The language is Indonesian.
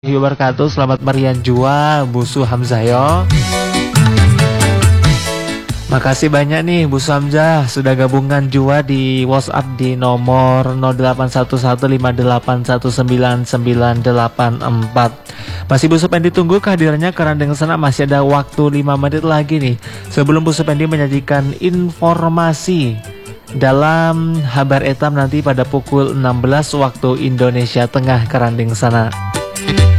Wabarakatuh. Selamat Marian Jua Busu Hamzah yo. Makasih banyak nih Bu Hamzah sudah gabungan Jua di WhatsApp di nomor 081151199984. Masih Bu Supendi tunggu kehadirannya karena dengan sana masih ada waktu 5 menit lagi nih sebelum Bu Supendi menyajikan informasi dalam Habar Etam nanti pada pukul 16 waktu Indonesia Tengah kerandeng sana.